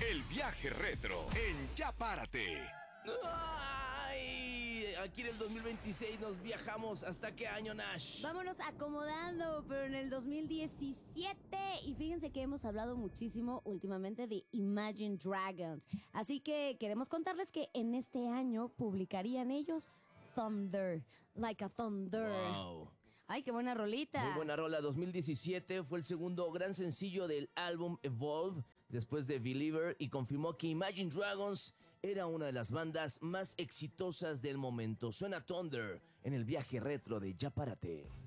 El viaje retro en Ya Párate. ¡Ay! Aquí en el 2026 nos viajamos. ¿Hasta qué año, Nash? Vámonos acomodando, pero en el 2017. Y fíjense que hemos hablado muchísimo últimamente de Imagine Dragons. Así que queremos contarles que en este año publicarían ellos Thunder, Like a Thunder. Wow. Ay, qué buena rolita. Muy buena rola. 2017 fue el segundo gran sencillo del álbum Evolve, después de Believer, y confirmó que Imagine Dragons era una de las bandas más exitosas del momento. Suena Thunder en el viaje retro de Ya Párate.